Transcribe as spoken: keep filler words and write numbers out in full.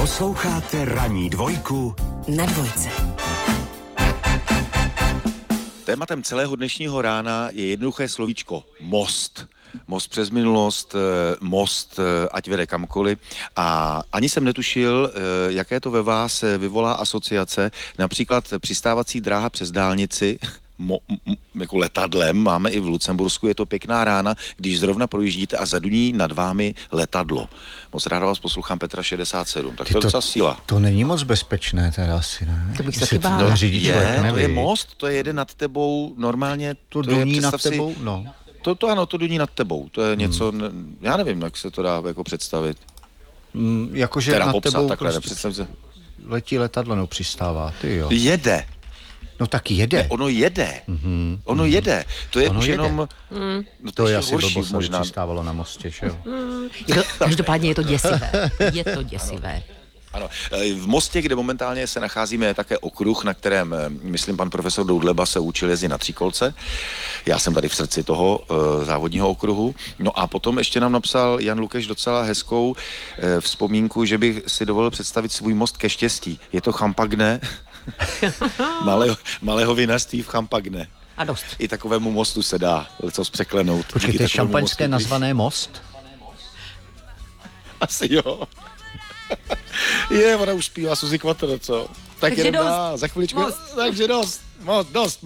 Posloucháte Ranní dvojku na dvojce. Tématem celého dnešního rána je jednoduché slovíčko most. Most přes minulost, most, ať vede kamkoliv. A ani jsem netušil, jaké to ve vás vyvolá asociace. Například přistávací dráha přes dálnici, mo, m, jako letadlem, máme i v Lucembursku, je to pěkná rána, když zrovna projíždíte a zaduní nad vámi letadlo. Moc ráda vás poslouchám, Petra šedesát sedm. Tak to, to je docela síla. To není moc bezpečné teda asi, ne? To bych se Jestli taky bála. to řidič Je, let to neví. je most, to je jeden nad tebou, normálně To to je, duní nad představ si- tebou, no. To, to ano, to duní nad tebou. To je něco, hmm. já nevím, jak se to dá jako představit. Mm, jakože Teda nad popsat tebou takhle, prostě nepředstav se. letí letadlo, no přistává, ty jo. Jede. No tak jede. Ono jede. Mhm, Ono mhm. jede. To je Ono už jede. jenom... No, To je ještě asi horší blbost, aby možná. přistávalo na mostě, že jo? Je to, každopádně je to děsivé. Je to děsivé. Ano. V Mostě, kde momentálně se nacházíme, je také okruh, na kterém, myslím, pan profesor Doudleba se učil jezdit na tříkolce. Já jsem tady v srdci toho uh, závodního okruhu. No a potom ještě nám napsal Jan Lukeš docela hezkou uh, vzpomínku, že bych si dovolil představit svůj most ke štěstí. Je to Champagne, malého, malého vinařství v Champagne. A dost. I takovému mostu se dá co překlenout. Počkej, Díky to je takovému šampaňské mostu, nazvané most? Asi jo. Je, ona už zpívá Suzy Quattro, co? Tak Takže jenom dost. dá, za chviličku. Most. Takže dost, most, dost.